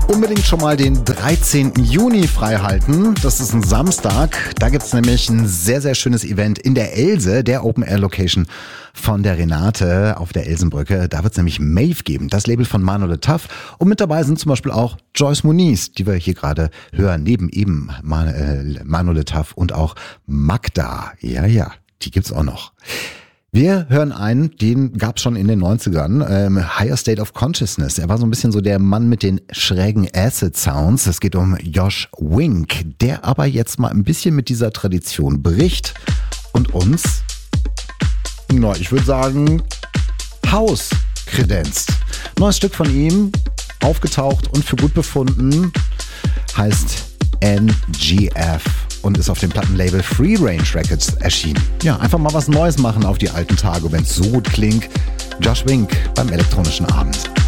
Unbedingt schon mal den 13. Juni freihalten. Das ist ein Samstag. Da gibt's nämlich ein sehr, sehr schönes Event in der Else, der Open-Air-Location von der Renate auf der Elsenbrücke. Da wird's nämlich Mave geben, das Label von Mano Le Taf. Und mit dabei sind zum Beispiel auch Joyce Muniz, die wir hier gerade hören, neben eben Mano Le Taf und auch Magda. Ja, die gibt's auch noch. Wir hören einen, den gab's schon in den 90ern, Higher State of Consciousness. Er war so ein bisschen so der Mann mit den schrägen Acid-Sounds. Es geht um Josh Wink, der aber jetzt mal ein bisschen mit dieser Tradition bricht und uns, ich würde sagen, House kredenzt. Neues Stück von ihm, aufgetaucht und für gut befunden, heißt NGF und ist auf dem Plattenlabel Free Range Records erschienen. Ja, einfach mal was Neues machen auf die alten Tage, wenn es so gut klingt. Josh Wink beim elektronischen Abend.